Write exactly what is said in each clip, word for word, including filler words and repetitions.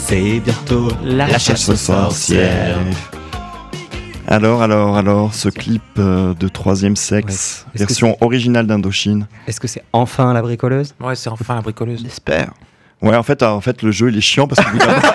C'est bientôt la, la chasse aux sorcières. Alors, alors, alors, ce clip euh, de Troisième Sexe, ouais. version originale d'Indochine. Est-ce que c'est enfin la bricoleuse ? Ouais, c'est enfin la bricoleuse. J'espère. Ouais, en fait, en fait, le jeu, il est chiant parce que...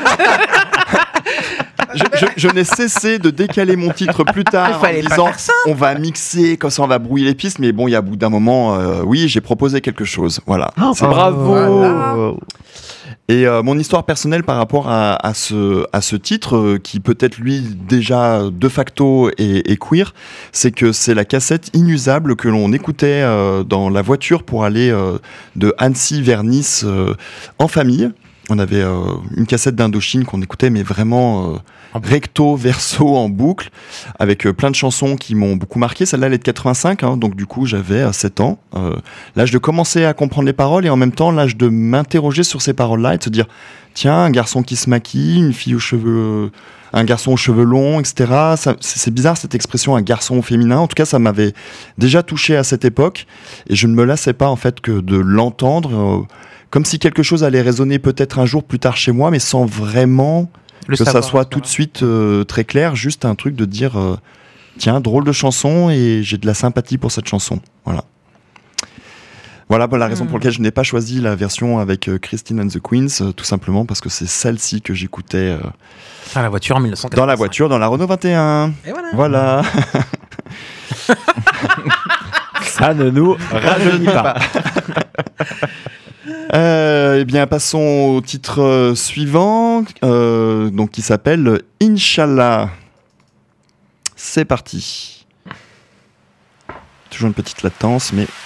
je, je, je n'ai cessé de décaler mon titre plus tard en disant on va mixer, comme ça on va brouiller les pistes, mais bon, il y a au bout d'un moment, euh, oui, j'ai proposé quelque chose. Voilà. Oh, c'est bravo. Voilà. Et euh, mon histoire personnelle par rapport à, à, ce, à ce titre, euh, qui peut-être lui déjà de facto est, est queer, c'est que c'est la cassette inusable que l'on écoutait euh, dans la voiture pour aller euh, de Annecy vers Nice euh, en famille. On avait euh, une cassette d'Indochine qu'on écoutait, mais vraiment euh, recto, verso, en boucle, avec euh, plein de chansons qui m'ont beaucoup marqué. Celle-là, elle est de quatre-vingt-cinq, hein, donc du coup, j'avais euh, sept ans. Euh, l'âge de commencer à comprendre les paroles et en même temps, l'âge de m'interroger sur ces paroles-là et de se dire, tiens, un garçon qui se maquille, une fille aux cheveux... un garçon aux cheveux longs, et cetera. Ça, c'est bizarre cette expression, un garçon au féminin. En tout cas, ça m'avait déjà touché à cette époque et je ne me lassais pas en fait que de l'entendre, euh, comme si quelque chose allait résonner peut-être un jour plus tard chez moi, mais sans vraiment le que savoir, ça soit tout de suite euh, très clair. Juste un truc de dire, euh, tiens, drôle de chanson et j'ai de la sympathie pour cette chanson. Voilà. Voilà la raison mmh. pour laquelle je n'ai pas choisi la version avec euh, Christine and the Queens, euh, tout simplement parce que c'est celle-ci que j'écoutais euh, dans la voiture en mille neuf cent quatre-vingt-cinq. Dans la voiture, dans la Renault vingt et un. Et voilà. Voilà. Ça ne nous rajeunit pas. euh, eh bien, passons au titre suivant, euh, donc qui s'appelle Inch'Allah. C'est parti. Toujours une petite latence, mais